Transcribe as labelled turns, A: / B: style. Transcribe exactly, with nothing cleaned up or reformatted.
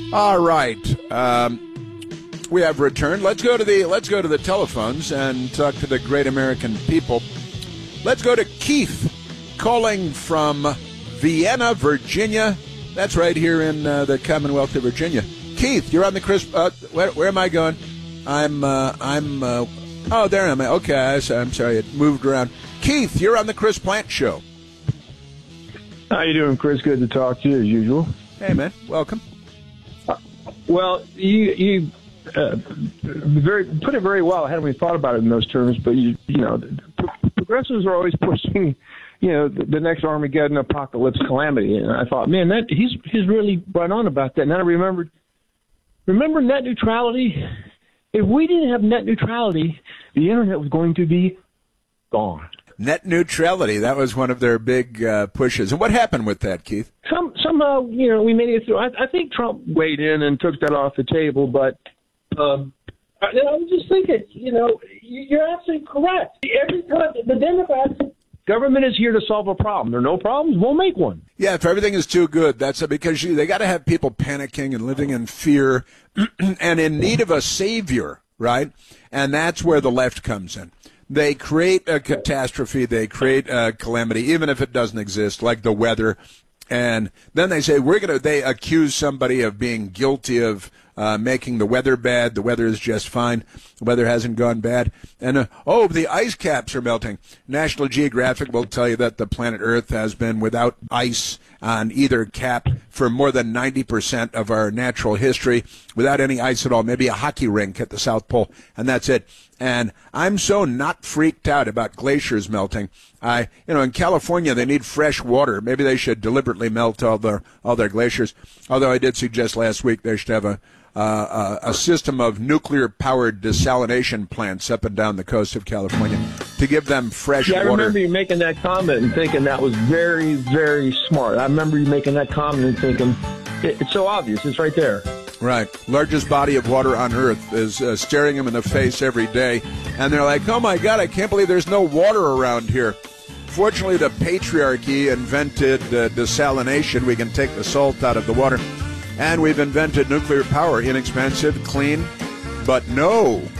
A: All right. Um, we have returned. Let's go to the let's go to the telephones and talk to the great American people. Let's go to Keith calling from Vienna, Virginia. That's right here in uh, the Commonwealth of Virginia. Keith, you're on the Chris. Uh, where, where am I going? I'm. Uh, I'm. Uh, oh, there am I. Okay, I, I'm sorry. It moved around. Keith, you're on the Chris Plante Show.
B: How you doing, Chris? Good to talk to you as usual.
A: Hey, man. Welcome.
B: Uh, well, you you uh, very put it very well. I hadn't really thought about it in those terms, but you you know, progressives are always pushing, you know, the, the next Armageddon, apocalypse, calamity, and I thought, man, that he's he's really right on about that. And then I remembered, remember net neutrality? If we didn't have net neutrality, the internet was going to be gone.
A: Net neutrality, that was one of their big uh, pushes. And what happened with that, Keith?
B: Some, somehow, you know, we made it through. I, I think Trump weighed in and took that off the table, but um, I, I was just thinking, you know, you're absolutely correct. Every time the Democrats, government is here to solve a problem. There are no problems, we'll make one.
A: Yeah, if everything is too good, that's a, because you, they got to have people panicking and living in fear and in need of a savior, right? And that's where the left comes in. They create a catastrophe, they create a calamity, even if it doesn't exist, like the weather. And then they say, we're going to, they accuse somebody of being guilty of uh, making the weather bad. The weather is just fine. The weather hasn't gone bad. And, uh, oh, the ice caps are melting. National Geographic will tell you that the planet Earth has been without ice on either cap for more than ninety percent of our natural history, without any ice at all, maybe a hockey rink at the South Pole, and that's it. And I'm so not freaked out about glaciers melting. I, you know, in California they need fresh water. Maybe they should deliberately melt all their all their glaciers. Although I did suggest last week they should have a uh, a, a system of nuclear-powered desalination plants up and down the coast of California to give them fresh
B: yeah,
A: water.
B: I remember you making that comment and thinking that was very, very smart. I remember you making that comment and thinking, it, it's so obvious. It's right there.
A: Right. Largest body of water on Earth is uh, staring them in the face every day. And they're like, oh, my God, I can't believe there's no water around here. Fortunately, the patriarchy invented uh, desalination. We can take the salt out of the water. And we've invented nuclear power, inexpensive, clean. But no,